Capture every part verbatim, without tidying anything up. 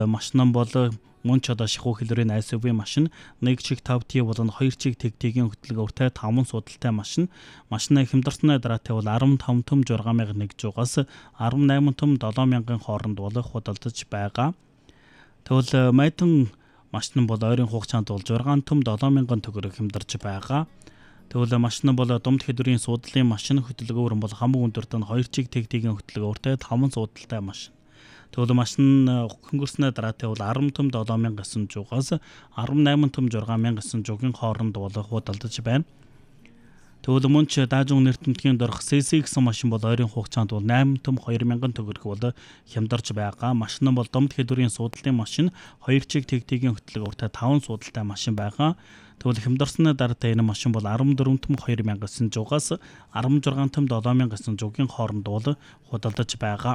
Машин бол мөн ч одоо шихүү хэлбэрийн эс ю ви машин нэг чиг тав ти болон хоёр чиг тэгтгийн хөтөлбөртэй таван судалтай машин. Машины хямдарсны дараатай бол арван таван төм зураг мянга нэгжээс арван найман төм долоон мянган хооронд болох худалдаж байгаа. Тэгвэл Майдан машин бол ойрын хугацаанд бол зургаан төм долоон мянган төгрөг хямдарч байгаа. Тэгвэл машин бол думд хэдвэрийн суудлын машин, хөтөлбөр бол хамгийн өндөрт нь хоёр чиг тэгтгийн хөтөлбөртэй таван судалтай машин. Тэгвэл машин хөнгөрснөө дараатай бол арван төм долоон мянган гэсэн жугаас арван найман төм зургаан мянган гэсэн жугийн хооронд болох худалдаж байна. Тэгвэл мөн ч даажун нэртэмтгийн дорх си си гэсэн машин бол ойрын хугацаанд бол найман төм хоёр мянган төгрөг бол хямдарч байгаа. Машин бол думд хэдвэрийн суудлын машин, хоёр чиг тэгтгийн хөтөлбөртэй таван судалтай машин байгаа. Тэгвэл хямдарсны дараатай энэ машин бол арван дөрвөн төм хоёр мянган гэсэн жугаас арван зургаан төм долоон мянган гэсэн жугийн хооронд бол худалдаж байгаа.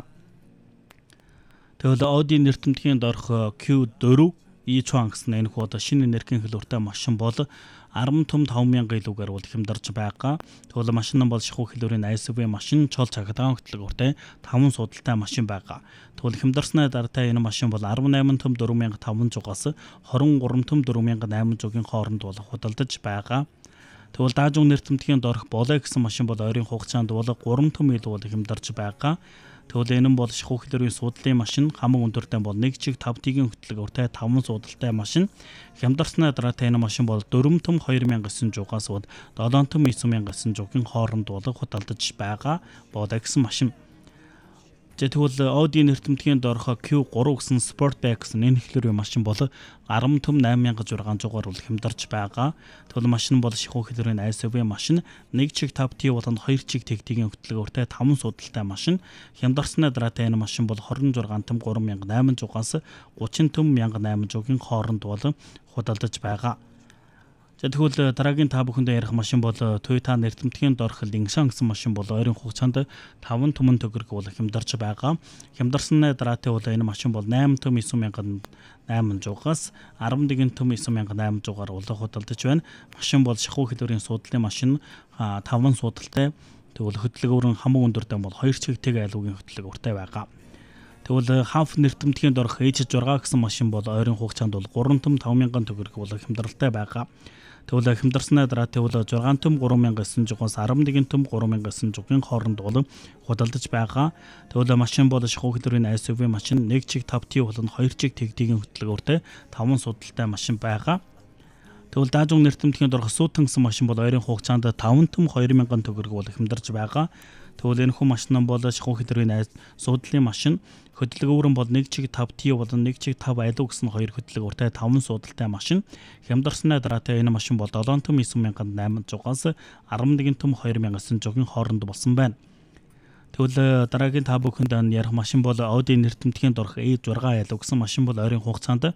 Тэгвэл Audi нэртэмтгийн дорх кью фор e-tron гэсэн энэ хуудас шинэ энергийн хэлбэртэй машин бол арван төм таван мянган илүүгээр бол хямдарч байгаа. Тэгвэл машин бол шихүү хэлбэрийн эс ю ви машин, чол цагдаагийн хөтөлбөртэй таван судалтай машин байгаа. Тэгвэл хямдарсны дараатай энэ машин бол арван найман төм дөрвөн мянган таван зугаас хорин гурван төм дөрвөн мянган найман зугийн хооронд бол худалдаж байгаа. Тэгвэл даажун нэртэмтгийн дорх Bolero гэсэн машин бол ойрын хугацаанд бол гурван төм илүү бол хямдарч байгаа. Тэгвэл энэ нь бол шихүү хэлбэрийн суудлын машин, хамгийн өндөртэй бол нэг чиг тав тигийн хөтөлбөртэй таван судалтай машин. Хямдарсны дараатай энэ машин бол дөрвөн төм хоёр мянган гэсэн жугаас бол долоон төм эсвэн мянган гэсэн жугийн хооронд бол худалдаж байгаа Bolero гэсэн машин. Тэгвэл Audi нэртэмтгийн дорх кью фор гэсэн Sportback гэсэн энэ хэлбэрийн машин бол арван төм найман мянган зургаан зугаар бол хямдарч байгаа. Тэгвэл машин бол шихүү хэлбэрийн эс ю ви машин, нэг чиг тав ти болон хоёр чиг тэгтгийн хөтөлбөртэй таван судалтай машин. Хямдарсны дараатай энэ машин бол хорин зургаан төм гурван мянган найман зугаас гучин төм мянган найман зугийн хооронд бол худалдаж байгаа. Тэгвэл дараагийн та бүхэндээ ярих машин бол Toyota нэртэмтгийн дорх Lingshan гэсэн машин бол ойрын хугацаанд таван төмөн төгрөг бол хямдарч байгаа. Хямдарсны дараатай бол энэ машин бол найман төм эсвэн мянган найман зугаас арван нэгэн төм эсвэн мянган найман зугаар бол худалдаж байна. Машин бол шихүү хэлбэрийн суудлын машин, таван судалтай. Тэгвэл хөтөлбөр нь хамгийн өндөртэй бол хоёр чиг тэг айлуугийн хөтөлбөртэй байгаа. Тэгвэл Hanf нэртэмтгийн дорх эйч сикс гэсэн машин бол ойрын хугацаанд бол гурван төм таван мянган төгрөг бол хямдралтай байгаа. Тэгвэл хямдарсны дараатай бол зургаан төм гурван мянган гэсэн жугаас арван нэгэн төм гурван мянган гэсэн жугийн хооронд бол худалдаж байгаа. Тэгвэл машин бол шихүү хэлбэрийн эс ю ви машин, нэг чиг тав ти болон хоёр чиг тэгтгийн хөтөлбөртэй таван судалтай машин байгаа. Тэгвэл даажун нэртэмтгийн дорх Suiten гэсэн машин бол ойрын хугацаанд таван төм хоёр мянган төгрөг бол хямдарч байгаа. Тэгвэл энэ хүн машин бол шихүү хэлбэрийн суудлын машин, хөдөлгөөр нь бол нэг чиг тав ти болон нэг чиг тав алуу гэсэн хоёр хөдөлгөөртэй таван судалтай машин. Хямдарсны дараатай энэ машин бол долоон төм эсвэн мянган найман зугаас арван нэгэн төм хоёр мянган гэсэн жугийн хооронд болсон байна. Тэгвэл дараагийн та бүхэнд ярих машин бол Audi нэртэмтгийн дорх и сикс алуу гэсэн машин бол ойрын хугацаанд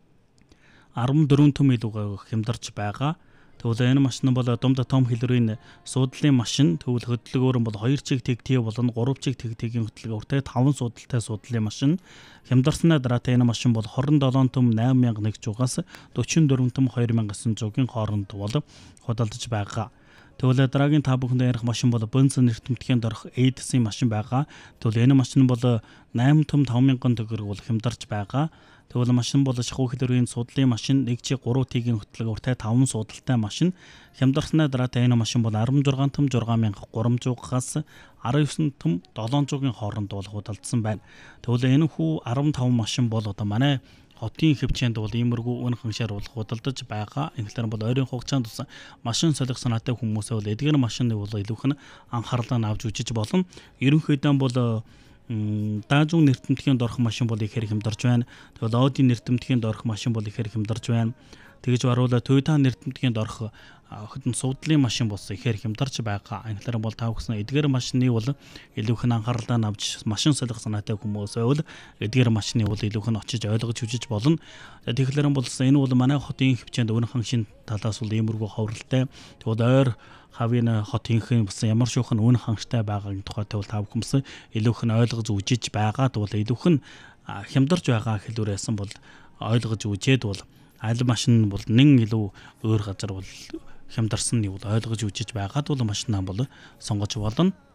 арван дөрвөн төм илүүгээр хямдарч байгаа. Тэгвэл энэ машин бол думд том хэлбэрийн суудлын машин, тэгвэл хөдөлгөөр нь бол хоёр чиг тэгтий болон гурван чиг тэгтийн хөдөлгөөртэй таван судалтай суудлын машин. Хямдарсны дараатай энэ машин бол хорин долоон төм найман мянган нэг зугаас дөрвөн дөрвөн төм хоёр мянган гэсэн зугийн хооронд бол худалдаж байгаа. Тэгвэл дараагийн та бүхэнд ярих машин бол Benz нэртэмтгийн дорх Edison машин байгаа. Тэгвэл энэ машин бол найман төм таван мянган төгрөг бол хямдарч байгаа. Тэгвэл машин бол шихүү хэлбэрийн суудлын машин, нэг чиг гурван тигийн хөтөлбөртэй таван судалтай машин. Хямдарсны дараатай энэ машин бол арван зургаан төм зургаан мянган гурван зугаас арван есөн төм долоон зугийн хооронд бол худалдсан байна. Тэгвэл энэ хүү арван таван машин бол одоо манай хотын хөвчөнд бол иймэрхүү үн ханшаар бол худалдаж байгаа. Ингэлээр бол ойрын хугацаанд машин солих санаатай хүмүүсээ бол эдгээр машины бол илүүх нь анхаарлаа авч үзэж болно. Ерөнхийдөө бол даажун нэртэмтгийн дорх машин бол ихээр хямдарч байна. Тэгвэл Audi нэртэмтгийн дорх машин бол ихээр хямдарч байна. Тэгж баруул Toyota нэртэмтгийн дорх хөдөн суудлын машин болсон ихээр хямдарч байгаа. Анхлаар бол тав гэсэн эдгээр машины бол илүүх нь анхаарлаа авч машин солих санаатай хүмүүс байвал эдгээр машины бол илүүх нь очиж ойлгож хүжиж болно. Тэгэхээр бол энэ бол манай хотын хөвчөнд өрн ханшийн талаас бол иймэрхүү ховролтой. Тэгвэл ойр хавийн хотынхын бас ямар шүүхэн үн хангаштай байгаагийн тухайд бол тав хүмүүс илүүх нь ойлгож үжиж байгаад бол илүүх нь хямдарч байгаа хэлбэрээсэн бол ойлгож үжээд бол аль машин бол нэн илүү өөр газар бол хямдарсан нь бол ойлгож үжиж байгаад бол машинаа бол сонгож болно.